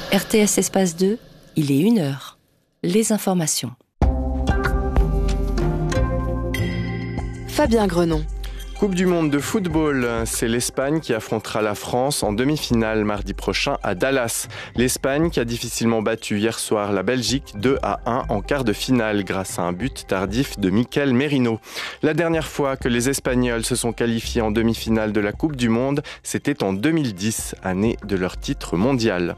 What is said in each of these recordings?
RTS Espace 2, il est 1h. Les informations. Fabien Grenon. Coupe du monde de football, c'est l'Espagne qui affrontera la France en demi-finale mardi prochain à Dallas. L'Espagne qui a difficilement battu hier soir la Belgique 2-1 en quart de finale grâce à un but tardif de Mikel Merino. La dernière fois que les Espagnols se sont qualifiés en demi-finale de la Coupe du monde, c'était en 2010, année de leur titre mondial.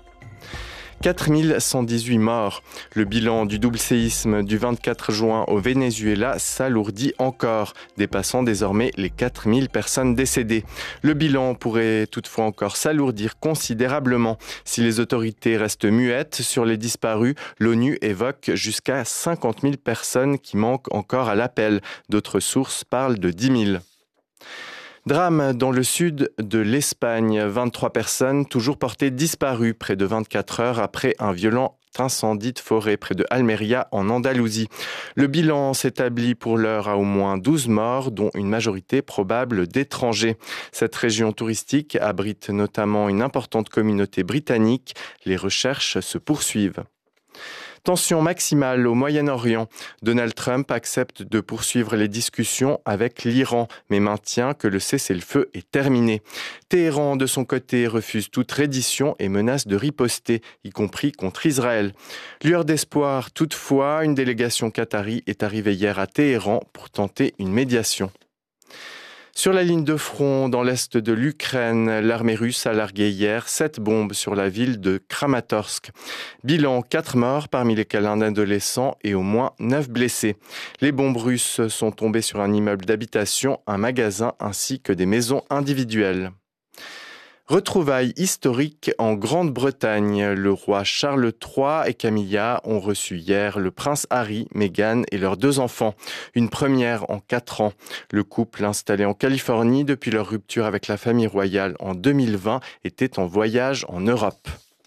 4118 morts. Le bilan du double séisme du 24 juin au Venezuela s'alourdit encore, dépassant désormais les 4000 personnes décédées. Le bilan pourrait toutefois encore s'alourdir considérablement. Si les autorités restent muettes sur les disparus, l'ONU évoque jusqu'à 50 000 personnes qui manquent encore à l'appel. D'autres sources parlent de 10 000. Drame dans le sud de l'Espagne. 23 personnes toujours portées disparues près de 24 heures après un violent incendie de forêt près de Almeria en Andalousie. Le bilan s'établit pour l'heure à au moins 12 morts, dont une majorité probable d'étrangers. Cette région touristique abrite notamment une importante communauté britannique. Les recherches se poursuivent. Tension maximale au Moyen-Orient. Donald Trump accepte de poursuivre les discussions avec l'Iran, mais maintient que le cessez-le-feu est terminé. Téhéran, de son côté, refuse toute reddition et menace de riposter, y compris contre Israël. Lueur d'espoir, toutefois, une délégation qatari est arrivée hier à Téhéran pour tenter une médiation. Sur la ligne de front, dans l'est de l'Ukraine, l'armée russe a largué hier 7 bombes sur la ville de Kramatorsk. Bilan 4 morts, parmi lesquels un adolescent et au moins 9 blessés. Les bombes russes sont tombées sur un immeuble d'habitation, un magasin ainsi que des maisons individuelles. Retrouvailles historiques en Grande-Bretagne. Le roi Charles III et Camilla ont reçu hier le prince Harry, Meghan et leurs 2 enfants. Une première en 4 ans. Le couple installé en Californie depuis leur rupture avec la famille royale en 2020 était en voyage en Europe.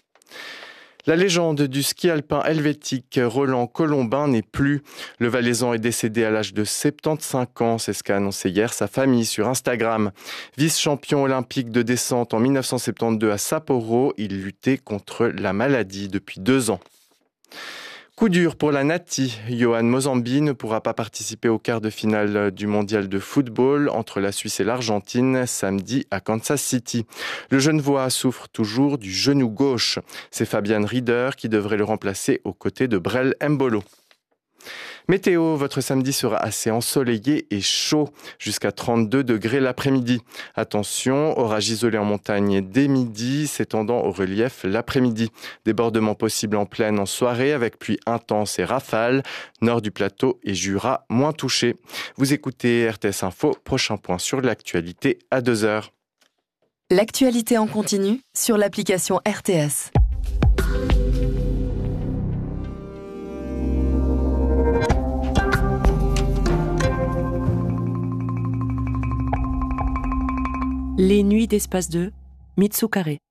La légende du ski alpin helvétique Roland Colombin n'est plus. Le Valaisan est décédé à l'âge de 75 ans, c'est ce qu'a annoncé hier sa famille sur Instagram. Vice-champion olympique de descente en 1972 à Sapporo, il luttait contre la maladie depuis 2 ans. Coup dur pour la Nati. Yohan Mozambi ne pourra pas participer au quart de finale du mondial de football entre la Suisse et l'Argentine samedi à Kansas City. Le Genevois souffre toujours du genou gauche. C'est Fabian Rieder qui devrait le remplacer aux côtés de Brel Mbolo. Météo, votre samedi sera assez ensoleillé et chaud, jusqu'à 32 degrés l'après-midi. Attention, orage isolé en montagne dès midi, s'étendant au relief l'après-midi. Débordement possible en plaine en soirée avec pluie intense et rafales. Nord du plateau et Jura moins touchés. Vous écoutez RTS Info, prochain point sur l'actualité à 2h. L'actualité en continu sur l'application RTS. Les nuits d'Espace 2, Mitsukare.